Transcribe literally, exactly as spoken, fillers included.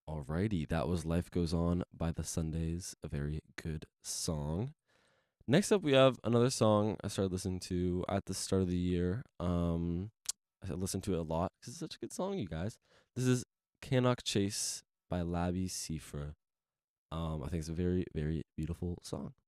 Alrighty, that was Life Goes On by the Sundays, a very good song. Next up, we have another song I started listening to at the start of the year. Um, I listened to it a lot because it's such a good song, you guys. This is Cannock Chase by Labby Seafra. Um, I think it's a very, very beautiful song.